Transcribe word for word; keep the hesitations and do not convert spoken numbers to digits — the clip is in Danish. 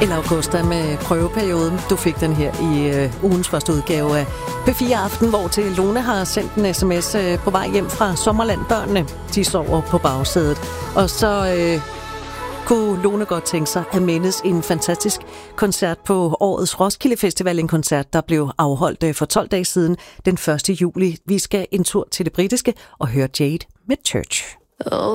Eller Augusta med prøveperioden. Du fik den her i øh, ugens første udgave af P fire Aften, hvor til Lone har sendt en sms øh, på vej hjem fra Sommerland. Børnene, de sover på bagsædet. Og så øh, kunne Lone godt tænke sig at mindes en fantastisk koncert på årets Roskilde Festival. En koncert, der blev afholdt øh, for tolv dage siden, den første juli. Vi skal en tur til det britiske og høre Jade med Church. Oh.